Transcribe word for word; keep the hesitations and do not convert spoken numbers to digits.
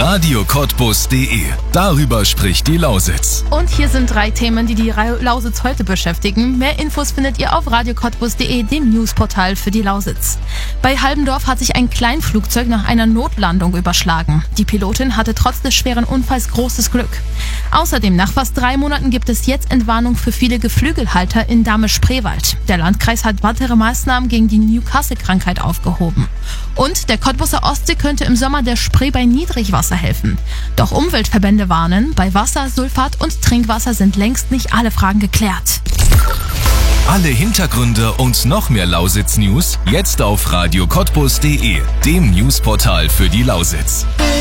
radio cottbus punkt de. Darüber spricht die Lausitz. Und hier sind drei Themen, die die Lausitz heute beschäftigen. Mehr Infos findet ihr auf radio cottbus punkt de, dem Newsportal für die Lausitz. Bei Halbendorf hat sich ein Kleinflugzeug nach einer Notlandung überschlagen. Die Pilotin hatte trotz des schweren Unfalls großes Glück. Außerdem, nach fast drei Monaten gibt es jetzt Entwarnung für viele Geflügelhalter in Dahme-Spreewald. Der Landkreis hat weitere Maßnahmen gegen die Newcastle-Krankheit aufgehoben. Und der Cottbuser Ostsee könnte im Sommer der Spree bei Niedrigwasser helfen. Doch Umweltverbände warnen, bei Wasser, Sulfat und Trinkwasser sind längst nicht alle Fragen geklärt. Alle Hintergründe und noch mehr Lausitz-News jetzt auf radio cottbus punkt de, dem Newsportal für die Lausitz.